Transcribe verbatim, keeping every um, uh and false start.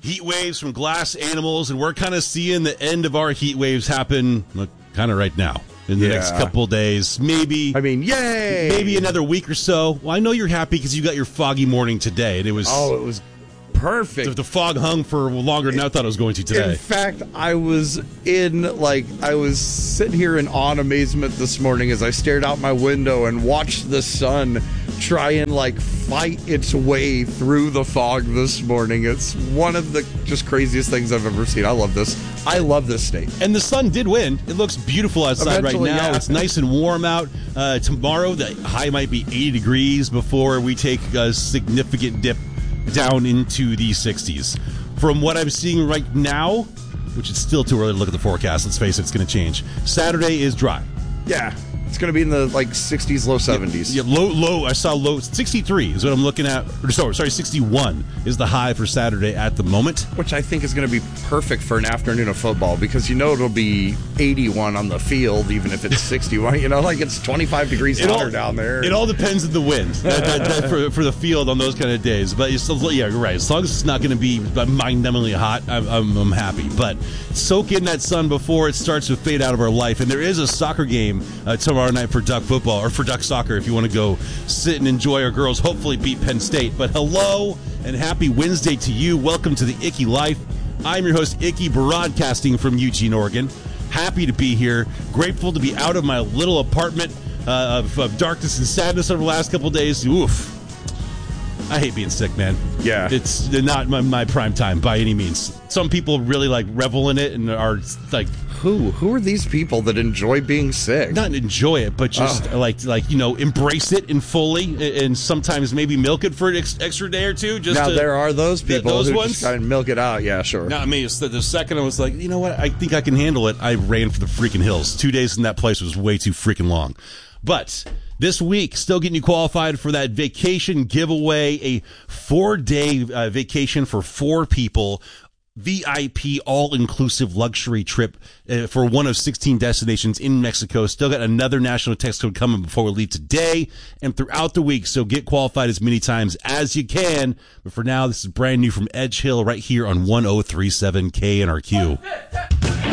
heat waves from glass animals, and we're kind of seeing the end of our heat waves happen kind of right now. In the yeah. next couple of days, maybe. I mean, yay! Maybe another week or so. Well, I know you're happy because you got your foggy morning today, and it was. Oh, it was perfect. The, the fog hung for longer than I thought it was going to today. In fact, I was in like I was sitting here in awe and amazement this morning as I stared out my window and watched the sun try and like fight its way through the fog this morning. It's one of the just craziest things I've ever seen. I love this. I love this state. And the sun did win. It looks beautiful outside Eventually, right now. Yeah. It's nice and warm out. Uh, tomorrow, the high might be eighty degrees before we take a significant dip down into the sixties. From what I'm seeing right now, which is still too early to look at the forecast, let's face it, it's going to change. Saturday is dry. Yeah. It's going to be in the like sixties, low seventies. Yeah, yeah, low, low. I saw low sixty-three is what I'm looking at. Sorry, sorry, sixty-one is the high for Saturday at the moment. Which I think is going to be perfect for an afternoon of football because you know it'll be eighty-one on the field, even if it's sixty-one. You know, like it's twenty-five degrees hotter all, down there. It all depends on the wind that, that, that for, for the field on those kind of days. But it's still, yeah, you're right. As long as it's not going to be mind-numbingly hot, I'm, I'm, I'm happy. But soak in that sun before it starts to fade out of our life. And there is a soccer game uh, tomorrow night for Duck football, or for Duck soccer if you want to go sit and enjoy our girls hopefully beat Penn State. But hello and happy Wednesday to you. Welcome to the Icky Life. I'm your host, Icky, broadcasting from Eugene, Oregon. Happy to be here. Grateful to be out of my little apartment uh, of, of darkness and sadness over the last couple days. Oof. I hate being sick, man. Yeah. It's not my, my prime time by any means. Some people really like revel in it and are like, who who are these people that enjoy being sick? Not enjoy it, but just oh. like like you know, embrace it in fully, and sometimes maybe milk it for an ex- extra day or two. Just now to, there are those people those who ones? just kind of milk it out. Yeah, sure. Not me. It's the, the second I was like, you know what, I think I can handle it. I ran for the freaking hills. Two days in that place was way too freaking long, but. This week, still getting you qualified for that vacation giveaway, a four-day uh, vacation for four people, V I P all-inclusive luxury trip uh, for one of sixteen destinations in Mexico. Still got another national text code coming before we leave today and throughout the week, so get qualified as many times as you can. But for now, this is brand new from Edge Hill right here on one oh three point seven K N R Q.